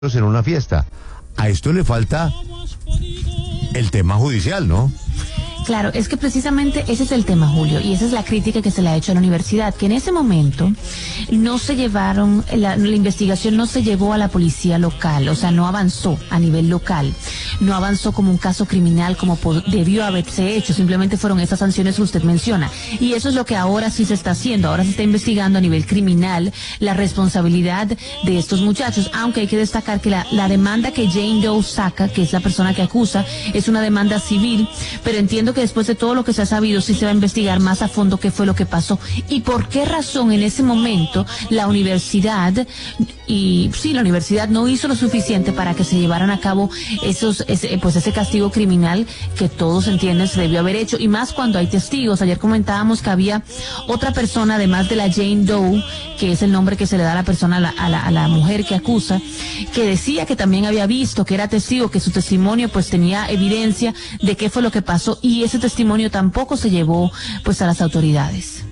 en una fiesta. A esto le falta el tema judicial, ¿no? Claro, es que precisamente ese es el tema, Julio, y esa es la crítica que se le ha hecho a la universidad, que en ese momento no se llevaron, la investigación no se llevó a la policía local, o sea, no avanzó a nivel local, no avanzó como un caso criminal como debió haberse hecho, simplemente fueron esas sanciones que usted menciona, y eso es lo que ahora sí se está haciendo, ahora se está investigando a nivel criminal la responsabilidad de estos muchachos, aunque hay que destacar que la demanda que Jane Doe saca, que es la persona que acusa, es una demanda civil, pero entiendo que después de todo lo que se ha sabido sí se va a investigar más a fondo qué fue lo que pasó y por qué razón en ese momento la universidad no hizo lo suficiente para que se llevaran a cabo ese castigo criminal que todos entienden se debió haber hecho, y más cuando hay testigos. Ayer comentábamos que había otra persona además de la Jane Doe, que es el nombre que se le da a la persona, a la mujer que acusa, que decía que también había visto, que era testigo, que su testimonio pues tenía evidencia de qué fue lo que pasó, y ese testimonio tampoco se llevó pues a las autoridades.